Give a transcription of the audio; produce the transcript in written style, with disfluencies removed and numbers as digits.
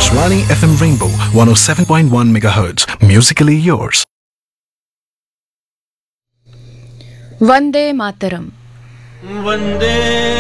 Akashvani FM Rainbow 107.1 MHz. Musically yours. Vande Mataram. Vande